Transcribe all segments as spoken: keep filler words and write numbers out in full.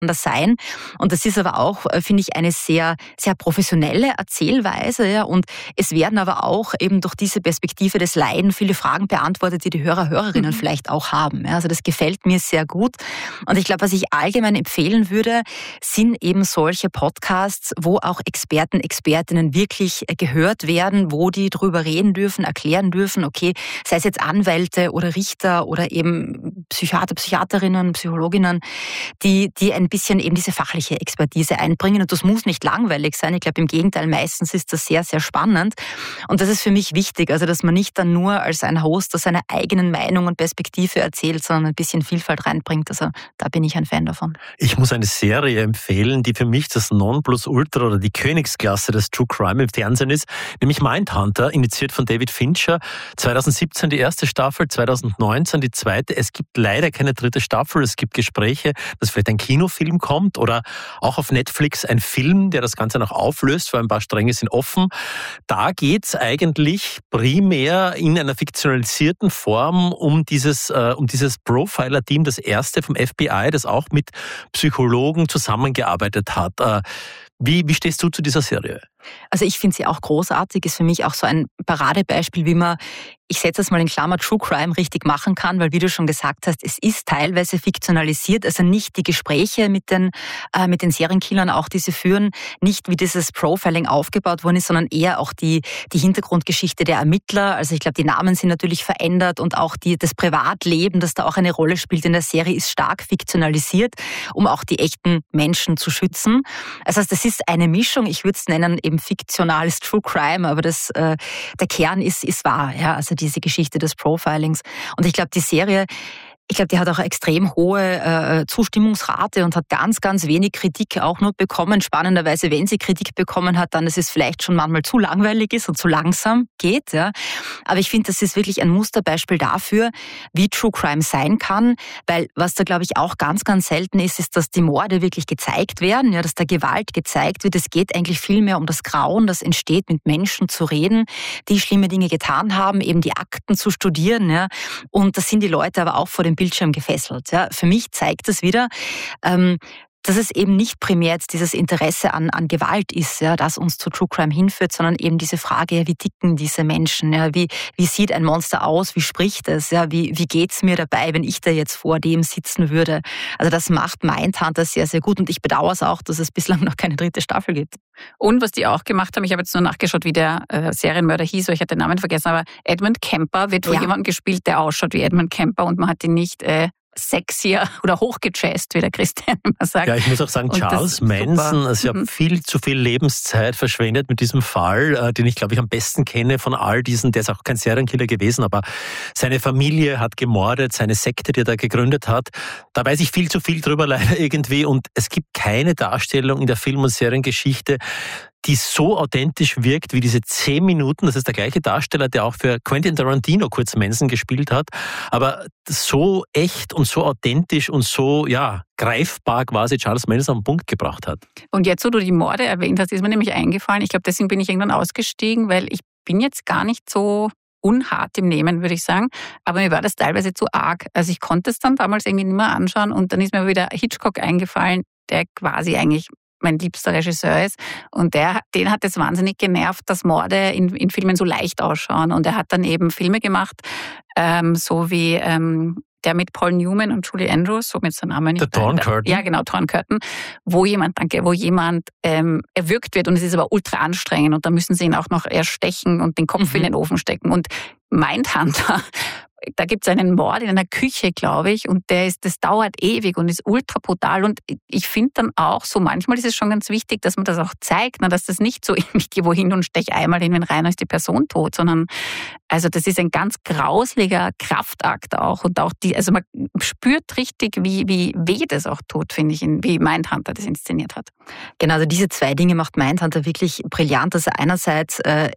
das sein. Und das ist aber auch, finde ich, eine sehr, sehr professionelle Erzählweise. Ja. Und es werden aber auch eben durch diese Perspektive des Laien viele Fragen beantwortet, die die Hörer, Hörerinnen mhm. vielleicht auch haben. Ja. Also das gefällt mir sehr gut. Und ich glaube, was ich allgemein empfehlen würde, sind eben solche Podcasts, wo auch Experten, Expertinnen wirklich gehört werden, wo die drüber reden dürfen, erklären dürfen, okay, sei es jetzt Anwälte oder Richter oder eben Psychiater, Psychiaterinnen, Psychologinnen, die, die ein bisschen eben diese fachliche Expertise einbringen. Und das muss nicht langweilig sein. Ich glaube, im Gegenteil, meistens ist das sehr, sehr spannend. Und das ist für mich wichtig, also dass man nicht dann nur als ein Host seine eigenen Meinung und Perspektive erzählt, sondern ein bisschen Vielfalt reinbringt. Also da bin ich ein Fan davon. Ich muss eine Serie empfehlen, die für mich das Nonplusultra oder die Königsklasse des True Crime im Fernsehen ist, nämlich Mindhunter, initiiert von David Fincher. zweitausendsiebzehn die erste Staffel, zweitausendneunzehn die zweite. Es gibt leider keine dritte Staffel. Es gibt Gespräche, dass vielleicht ein Kinofilm kommt oder auch auf Netflix ein Film, der das Ganze noch auflöst, weil ein paar Stränge sind offen. Da geht es eigentlich primär in einer fiktionalisierten Form um dieses, äh, um dieses Profiler-Team, das erste vom F B I, das auch mit Psychologen zusammengearbeitet hat. Äh, wie, wie stehst du zu dieser Serie? Also ich finde sie auch großartig, ist für mich auch so ein Paradebeispiel, wie man, ich setze das mal in Klammer, True Crime richtig machen kann, weil wie du schon gesagt hast, es ist teilweise fiktionalisiert, also nicht die Gespräche mit den, äh, mit den Serienkillern, auch diese führen, nicht wie dieses Profiling aufgebaut worden ist, sondern eher auch die, die Hintergrundgeschichte der Ermittler. Also ich glaube, die Namen sind natürlich verändert und auch die, das Privatleben, das da auch eine Rolle spielt in der Serie, ist stark fiktionalisiert, um auch die echten Menschen zu schützen. Das heißt, das ist eine Mischung, ich würde es nennen, eben fiktionales True Crime, aber das, äh, der Kern ist, ist wahr, ja, also diese Geschichte des Profilings. Und ich glaube, die Serie, ich glaube, die hat auch eine extrem hohe äh, Zustimmungsrate und hat ganz, ganz wenig Kritik auch nur bekommen. Spannenderweise, wenn sie Kritik bekommen hat, dann, dass es vielleicht schon manchmal zu langweilig ist und zu langsam geht. Ja. Aber ich finde, das ist wirklich ein Musterbeispiel dafür, wie True Crime sein kann, weil was da, glaube ich, auch ganz, ganz selten ist, ist, dass die Morde wirklich gezeigt werden, ja, dass da Gewalt gezeigt wird. Es geht eigentlich viel mehr um das Grauen, das entsteht, mit Menschen zu reden, die schlimme Dinge getan haben, eben die Akten zu studieren. Ja. Und das sind die Leute aber auch vor dem Bildschirm gefesselt. Ja. Für mich zeigt es wieder, ähm, dass es eben nicht primär jetzt dieses Interesse an, an Gewalt ist, ja, das uns zu True Crime hinführt, sondern eben diese Frage, ja, wie ticken diese Menschen, ja, wie, wie sieht ein Monster aus, wie spricht es, ja, wie, wie geht's mir dabei, wenn ich da jetzt vor dem sitzen würde. Also das macht Mindhunter sehr, sehr gut und ich bedauere es auch, dass es bislang noch keine dritte Staffel gibt. Und was die auch gemacht haben, ich habe jetzt nur nachgeschaut, wie der äh, Serienmörder hieß, weil ich hatte den Namen vergessen, aber Edmund Kemper wird von ja. jemandem gespielt, der ausschaut wie Edmund Kemper und man hat ihn nicht äh, sexier oder hochgejazzt, wie der Christian immer sagt. Ja, ich muss auch sagen, und Charles Manson, also ich habe mhm. viel zu viel Lebenszeit verschwendet mit diesem Fall, äh, den ich, glaube ich, am besten kenne von all diesen. Der ist auch kein Serienkiller gewesen, aber seine Familie hat gemordet, seine Sekte, die er da gegründet hat. Da weiß ich viel zu viel drüber leider irgendwie und es gibt keine Darstellung in der Film- und Seriengeschichte, die so authentisch wirkt wie diese zehn Minuten. Das ist der gleiche Darsteller, der auch für Quentin Tarantino kurz Manson gespielt hat. Aber so echt und so authentisch und so, ja, greifbar quasi Charles Manson am Punkt gebracht hat. Und jetzt, wo du die Morde erwähnt hast, ist mir nämlich eingefallen, ich glaube, deswegen bin ich irgendwann ausgestiegen, weil ich bin jetzt gar nicht so unhart im Nehmen, würde ich sagen. Aber mir war das teilweise zu arg. Also ich konnte es dann damals irgendwie nicht mehr anschauen und dann ist mir wieder Hitchcock eingefallen, der quasi eigentlich mein liebster Regisseur ist. Und der, den hat es wahnsinnig genervt, dass Morde in, in Filmen so leicht ausschauen. Und er hat dann eben Filme gemacht, ähm, so wie ähm, der mit Paul Newman und Julie Andrews, so mit seinem Namen nicht. Der Torn Curtain. Ja, genau, Torn Curtain, wo jemand, danke, wo jemand ähm, erwürgt wird und es ist aber ultra anstrengend und da müssen sie ihn auch noch erstechen und den Kopf mhm. in den Ofen stecken. Und Mindhunter, da gibt es einen Mord in einer Küche, glaube ich, und der ist, das dauert ewig und ist ultra brutal. Und ich finde dann auch so, manchmal ist es schon ganz wichtig, dass man das auch zeigt, dass das nicht so, ich gehe wohin und stech einmal in den rein, ist die Person tot, sondern also das ist ein ganz grausliger Kraftakt auch. Und auch die, also man spürt richtig, wie, wie weh das auch tut, finde ich, wie Mindhunter das inszeniert hat. Genau, also diese zwei Dinge macht Mindhunter wirklich brillant. Also einerseits äh,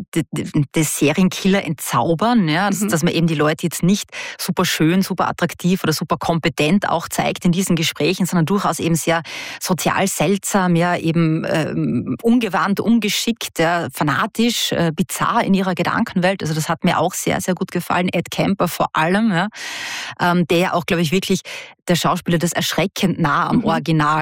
des Serienkiller entzaubern, ja, mhm. dass man eben die Leute jetzt nicht super schön, super attraktiv oder super kompetent auch zeigt in diesen Gesprächen, sondern durchaus eben sehr sozial seltsam, ja, eben ähm, ungewandt, ungeschickt, ja, fanatisch, äh, bizarr in ihrer Gedankenwelt. Also das hat mir auch sehr, sehr gut gefallen. Ed Kemper vor allem, ja, ähm, der auch, glaube ich, wirklich der Schauspieler das erschreckend nah am mhm. Original